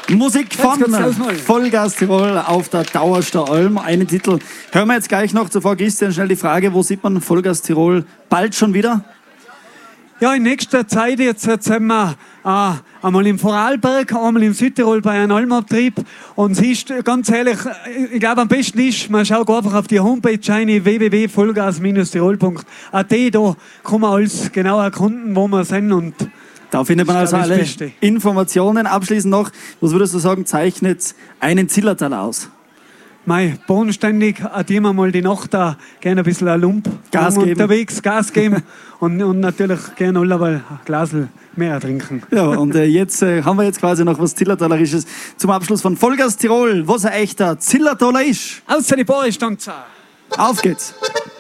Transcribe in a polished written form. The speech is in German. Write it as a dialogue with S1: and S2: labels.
S1: Musik von Vollgas Tirol auf der Dauerster-Alm. Einen Titel hören wir jetzt gleich noch. Zuvor, Christian, schnell die Frage, wo sieht man Vollgas Tirol bald schon wieder?
S2: Ja, in nächster Zeit jetzt sind wir einmal im Vorarlberg, einmal im Südtirol bei einem Almabtrieb. Und es ist, ganz ehrlich, ich glaube, am besten ist, man schaut einfach auf die Homepage rein, www.vollgas-tirol.at. Da kann man alles genau erkunden, wo wir sind. Und
S1: da findet man also alle Informationen. Abschließend noch, was würdest du sagen, zeichnet einen Zillertaler aus?
S2: Mei, bodenständig, addieren wir mal die Nacht da, gerne ein bisschen ein Lump
S1: Gas geben.
S2: Unterwegs, Gas geben und natürlich gerne alle ein Glas mehr trinken.
S1: Ja, und jetzt haben wir jetzt quasi noch was Zillertalerisches zum Abschluss von Vollgas Tirol, was ein echter Zillertaler ist.
S2: Außer die Bohre stand.
S1: Auf geht's!